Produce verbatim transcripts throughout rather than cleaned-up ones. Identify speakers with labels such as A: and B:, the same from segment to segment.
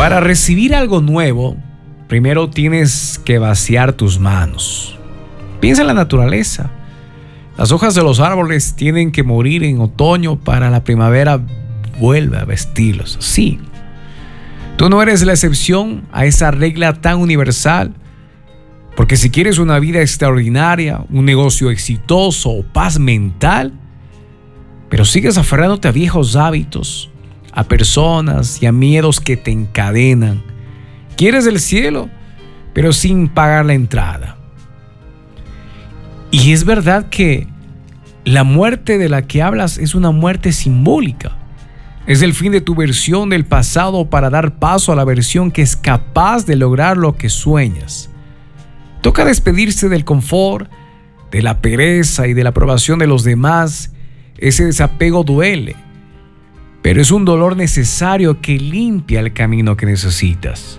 A: Para recibir algo nuevo, primero tienes que vaciar tus manos. Piensa en la naturaleza. Las hojas de los árboles tienen que morir en otoño para la primavera vuelve a vestirlos. Sí. Tú no eres la excepción a esa regla tan universal, porque si quieres una vida extraordinaria, un negocio exitoso o paz mental, pero sigues aferrándote a viejos hábitos, a personas y a miedos que te encadenan. Quieres el cielo, pero sin pagar la entrada. Y es verdad que la muerte de la que hablas es una muerte simbólica. Es el fin de tu versión del pasado para dar paso a la versión que es capaz de lograr lo que sueñas. Toca despedirse del confort, de la pereza y de la aprobación de los demás. Ese desapego duele, pero es un dolor necesario que limpia el camino que necesitas.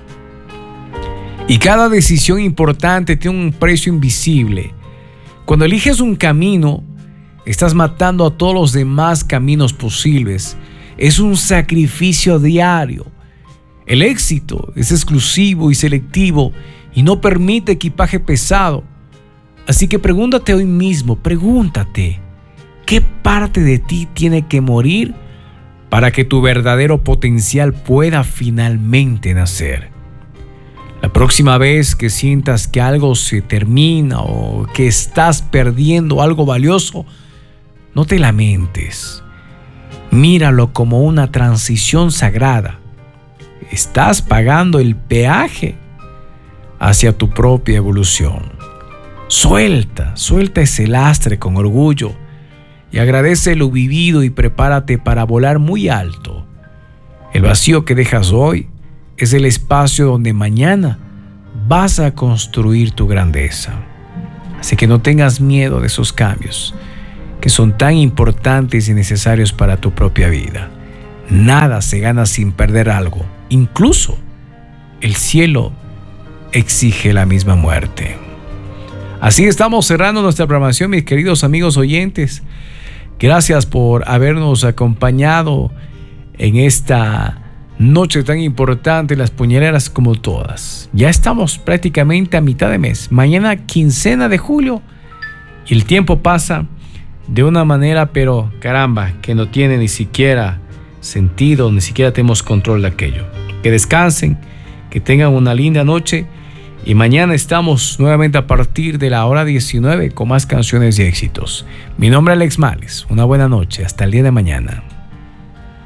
A: Y cada decisión importante tiene un precio invisible. Cuando eliges un camino, estás matando a todos los demás caminos posibles. Es un sacrificio diario. El éxito es exclusivo y selectivo y no permite equipaje pesado. Así que pregúntate hoy mismo, pregúntate, ¿qué parte de ti tiene que morir para que tu verdadero potencial pueda finalmente nacer? La próxima vez que sientas que algo se termina o que estás perdiendo algo valioso, no te lamentes. Míralo como una transición sagrada. Estás pagando el peaje hacia tu propia evolución. Suelta, suelta ese lastre con orgullo y agradece lo vivido y prepárate para volar muy alto. El vacío que dejas hoy es el espacio donde mañana vas a construir tu grandeza. Así que no tengas miedo de esos cambios que son tan importantes y necesarios para tu propia vida. Nada se gana sin perder algo. Incluso el cielo exige la misma muerte. Así estamos cerrando nuestra programación, mis queridos amigos oyentes. Gracias por habernos acompañado en esta noche tan importante, las puñaleras como todas. Ya estamos prácticamente a mitad de mes. Mañana quincena de julio y el tiempo pasa de una manera, pero caramba, que no tiene ni siquiera sentido, ni siquiera tenemos control de aquello. Que descansen, que tengan una linda noche y mañana estamos nuevamente a partir de la hora diecinueve con más canciones y éxitos. Mi nombre es Alex Males. Una buena noche. Hasta el día de mañana.